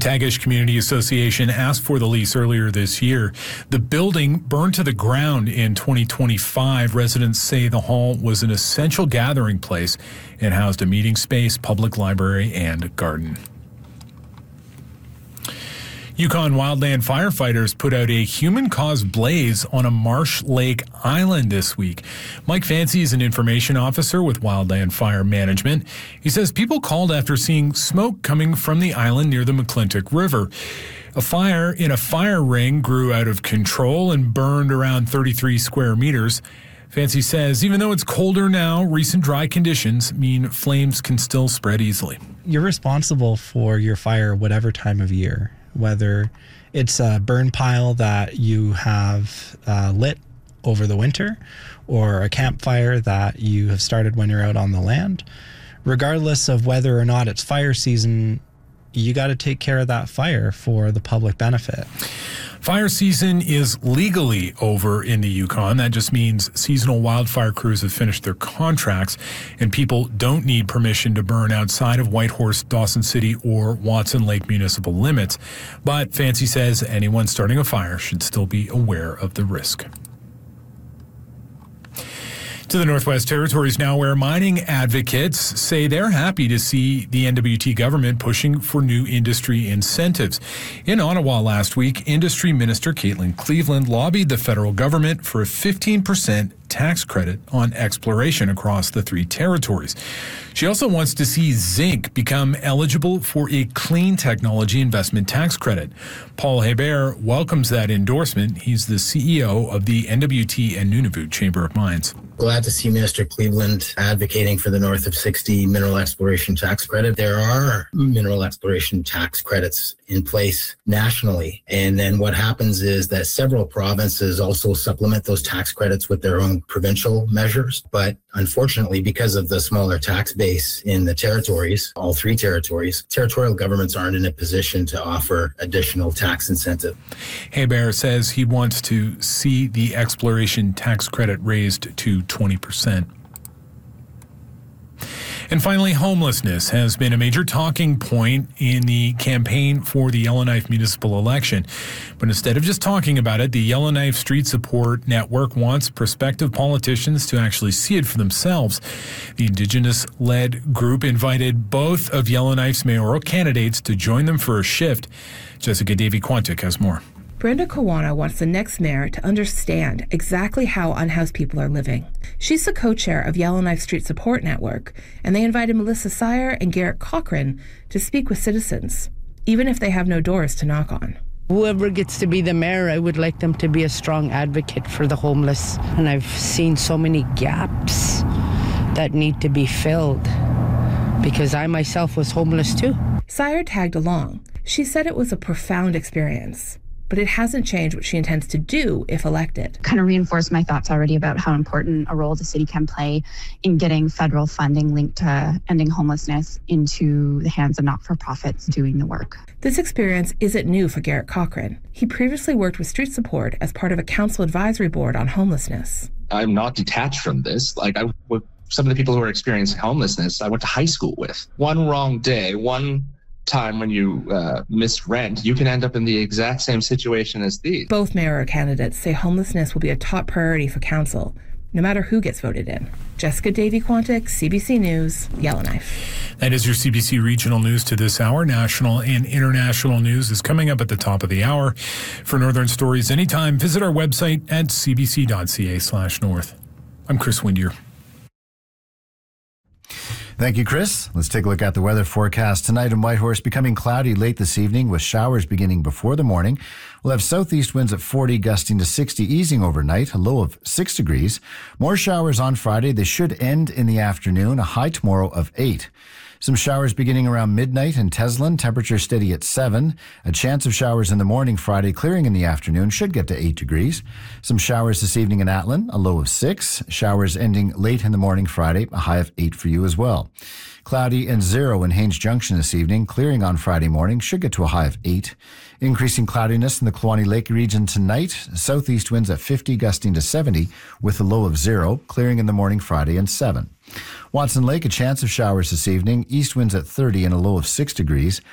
Tagish Community Association asked for the lease earlier this year. The building burned to the ground in 2025. Residents say the hall was an essential gathering place and housed a meeting space, public library, and garden. Yukon wildland firefighters put out a human-caused blaze on a Marsh Lake island this week. Mike Fancy is an information officer with Wildland Fire Management. He says people called after seeing smoke coming from the island near the McClintock River. A fire in a fire ring grew out of control and burned around 33 square meters. Fancy says even though it's colder now, recent dry conditions mean flames can still spread easily. You're responsible for your fire whatever time of year, whether it's a burn pile that you have lit over the winter or a campfire that you have started when you're out on the land. Regardless of whether or not it's fire season, you got to take care of that fire for the public benefit. Fire season is legally over in the Yukon. That just means seasonal wildfire crews have finished their contracts and people don't need permission to burn outside of Whitehorse, Dawson City, or Watson Lake municipal limits. But Fancy says anyone starting a fire should still be aware of the risk. To the Northwest Territories now, where mining advocates say they're happy to see the NWT government pushing for new industry incentives. In Ottawa last week, Industry Minister Caitlin Cleveland lobbied the federal government for a 15% tax credit on exploration across the three territories. She also wants to see zinc become eligible for a clean technology investment tax credit. Paul Hebert welcomes that endorsement. He's the CEO of the NWT and Nunavut Chamber of Mines. Glad to see Minister Cleveland advocating for the North of 60 mineral exploration tax credit. There are mineral exploration tax credits in place nationally. And then what happens is that several provinces also supplement those tax credits with their own provincial measures. But unfortunately, because of the smaller tax base in the territories, all three territories, territorial governments aren't in a position to offer additional tax incentive. Hebert says he wants to see the exploration tax credit raised to 20%. And finally, homelessness has been a major talking point in the campaign for the Yellowknife municipal election. But instead of just talking about it, the Yellowknife Street Support Network wants prospective politicians to actually see it for themselves. The Indigenous-led group invited both of Yellowknife's mayoral candidates to join them for a shift. Jessica Davy-Quantick has more. Brenda Kawana wants the next mayor to understand exactly how unhoused people are living. She's the co-chair of Yellowknife Street Support Network, and they invited Melissa Sire and Garrett Cochran to speak with citizens, even if they have no doors to knock on. Whoever gets to be the mayor, I would like them to be a strong advocate for the homeless. And I've seen so many gaps that need to be filled because I myself was homeless too. Sire tagged along. She said it was a profound experience, but it hasn't changed what she intends to do if elected. Kind of reinforced my thoughts already about how important a role the city can play in getting federal funding linked to ending homelessness into the hands of not-for-profits doing the work. This experience isn't new for Garrett Cochran. He previously worked with Street Support as part of a council advisory board on homelessness. I'm not detached from this. Some of the people who are experiencing homelessness, I went to high school with. One wrong day, one time when you miss rent, you can end up in the exact same situation as these. Both mayoral candidates say homelessness will be a top priority for council, no matter who gets voted in. Jessica Davy-Quantick, CBC News, Yellowknife. That is your CBC regional news to this hour. National and international news is coming up at the top of the hour. For Northern Stories anytime, visit our website at cbc.ca/north. I'm Chris Windier. Thank you, Chris. Let's take a look at the weather forecast. Tonight in Whitehorse, becoming cloudy late this evening with showers beginning before the morning. We'll have southeast winds at 40, gusting to 60, easing overnight, a low of 6 degrees. More showers on Friday. They should end in the afternoon, a high tomorrow of 8. Some showers beginning around midnight in Teslin, temperature steady at 7. A chance of showers in the morning Friday, clearing in the afternoon, should get to 8 degrees. Some showers this evening in Atlin, a low of 6. Showers ending late in the morning Friday, a high of 8 for you as well. Cloudy and 0 in Haines Junction this evening, clearing on Friday morning, should get to a high of 8. Increasing cloudiness in the Kluane Lake region tonight. Southeast winds at 50, gusting to 70, with a low of 0, clearing in the morning Friday and 7. Watson Lake, a chance of showers this evening. East winds at 30 and a low of 6 degrees.